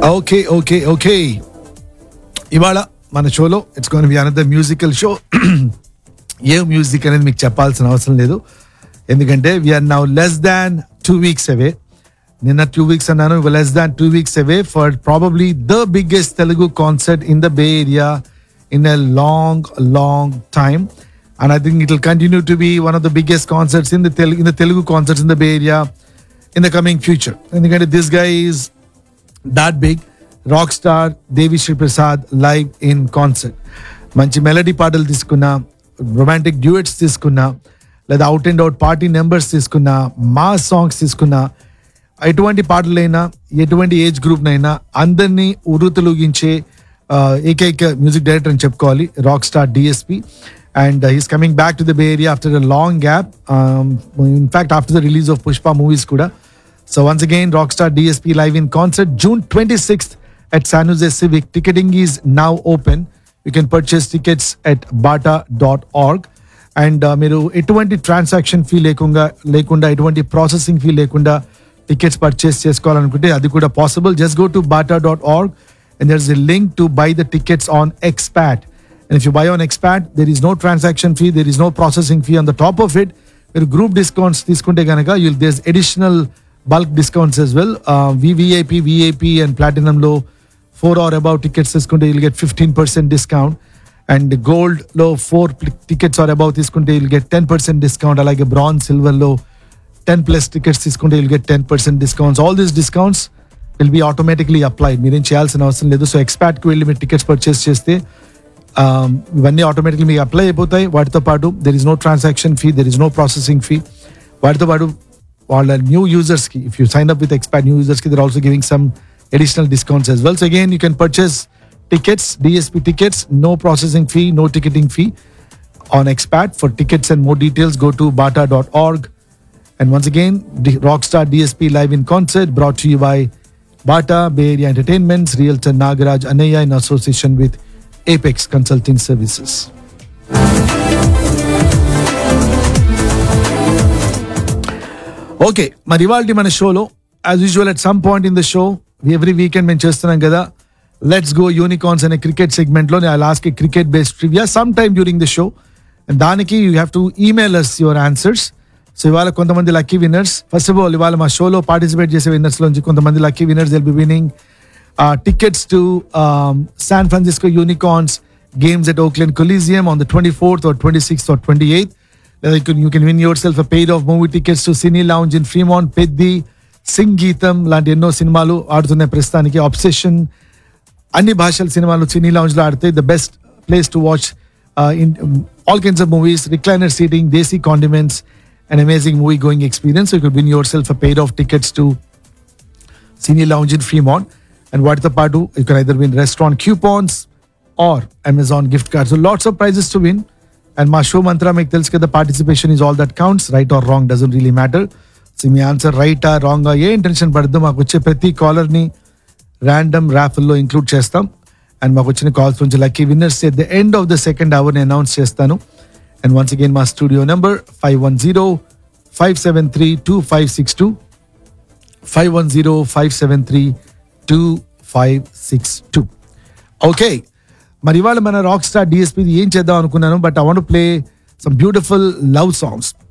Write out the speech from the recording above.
Okay ఇవాళ మన షోలో it's gonna be another musical show. A music అనేది మీకు చెప్పాల్సిన అవసరం లేదు, ఎందుకంటే we are now less than 2 weeks away. నిన్న 2 weeks అన్నాను, less than 2 weeks away for probably the biggest Telugu concert in the bay area in a long time. And I think it will continue to be one of the biggest concerts in the Telugu concerts in the Bay Area in the coming future. And this guy is that big. Rockstar Devi Sri Prasad live in concert. మంచి melody పాటలు తీసుకున్నా, romantic duets తీసుకున్నా, లేదా out and out party numbers తీసుకున్నా, mass songs తీసుకున్నా, ఎటువంటి పాటలైనా ఎటువంటి age గ్రూప్నైనా అందరినీ ఉర్రూతలూగించే ఏకైక మ్యూజిక్ డైరెక్టర్ అని చెప్పుకోవాలి, rock star DSP. And he's coming back to the Bay Area after a long gap. In fact, after the release of Pushpa movies kuda. So once again, Rockstar DSP live in concert June 26th at San Jose Civic. Ticketing is now open. You can purchase tickets at bata.org. And మీరు ఎటువంటి transaction fee లేకుండా ఎటువంటి processing fee లేకుండా tickets purchase చేసుకోవాలనుకుంటే అది కూడా possible. Just go to bata.org and there's a link to buy the tickets on Expat. And if you buy on Expat, there is no transaction fee, there is no processing fee. On the top of it, there are group discounts. There's additional bulk discounts as well. VVIP, VAP and Platinum low 4 or above tickets, you'll get 15% discount. And Gold low 4 tickets or above, you'll get 10% discount. Like a Bronze, Silver low 10 plus tickets, you'll get 10% discounts. All these discounts will be automatically applied. So Expat ku velli meer tickets purchase cheste ఇవన్నీ automatically మీకు apply అయిపోతాయి. వాటితో పాటు there is no transaction fee, there is no processing fee. వాటితో పాటు వాళ్ళ new యూజర్స్కి, if you sign up with ఎక్స్పాట్ new యూజర్స్కి, there also giving some additional discounts as well. So again, you can purchase tickets, DSP tickets, no processing fee, no ticketing fee on Expat. For tickets and more details, go to bata.org. And once again, Rockstar DSP live in concert brought to you by Bata, Bay Area Entertainments, Realtor Nagaraj Anaya in association with Apex Consulting Services. Okay, మరి ఇవాళ మన షోలో as usual at some point in the show every weekend మేము చేస్తున్నాం కదా, let's go unicorns అనే cricket సెగ్మెంట్లో I ask a cricket based trivia some time during the show. దానికి you have to email us your answers. So ఇవాళ కొంతమంది lucky winners, first of all ఇవాళ మా షోలో పార్టిసిపేట్ చేసే విన్నర్స్ లోంచి కొంతమంది lucky winners will be winnowing tickets to San Francisco Unicorns games at Oakland Coliseum on the 24th or 26th or 28th. You can win yourself a paid of movie tickets to Cine Lounge in Fremont, Peddi, Singeetam లాంటి ఎన్నో సినిమాలు ఆడుతున్నాయి ప్రస్తుతానికి. Obsession అన్ని భాషల సినిమాలు సినీ lounge లో ఆడితే the best place to watch in all kinds of movies, recliner seating, desi condiments, an amazing movie going experience. So you could win yourself a paid of tickets to Cine Lounge in Fremont. And వాటితో పాటు you can either win restaurant coupons or Amazon gift cards. So lots of prizes to win. And మా show మంత్ర మీకు తెలుసు కదా, participation is all that counts. Right are wrong doesn't really matter. So me answer రైటా రాంగా ఏం tension పడద్దు, మాకు వచ్చే ప్రతి కాలర్ని ర్యాండమ్ ర్యాఫుల్లో ఇంక్లూడ్ చేస్తాం. అండ్ మాకు వచ్చిన కాల్స్ నుంచి lucky winners at the end of the second అవర్ని announce చేస్తాను. అండ్ వన్స్ అగైన్ మా స్టూడియో నెంబర్ 510-573-2562 510-573-2562. ఓకే, మరి ఇవాళ మన రాక్ స్టార్ డిఎస్పీ ఏం చేద్దాం అనుకున్నాను, but I want to play some beautiful love songs.